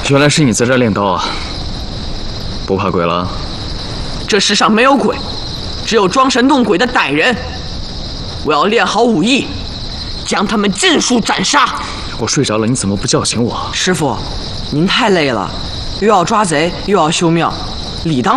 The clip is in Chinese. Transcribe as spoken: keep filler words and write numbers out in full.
原来是你在这儿练刀啊！不怕鬼了？ 这世上没有鬼，只有装神弄鬼的歹人。我要练好武艺，将他们尽数斩杀。 我睡着了，你怎么不叫醒我？ 师傅，您太累了，又要抓贼，又要修庙，理当。